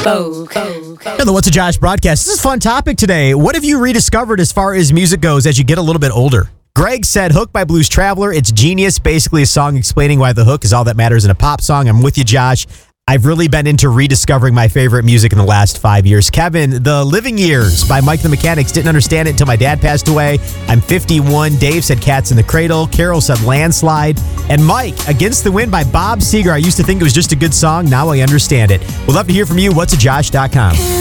On the What's a Josh broadcast, this is a fun topic today. What have you rediscovered as far as music goes as you get a little bit older? Greg said Hook by Blues Traveler. It's genius. Basically a song explaining why the hook is all that matters in a pop song. I'm with you, Josh. I've really been into rediscovering my favorite music in the last 5 years. Kevin, The Living Years by Mike the Mechanics. Didn't understand it until my dad passed away. I'm 51. Dave said Cats in the Cradle. Carol said Landslide. And Mike, Against the Wind by Bob Seger. I used to think it was just a good song. Now I understand it. We'd love to hear from you. Whatsajosh.com.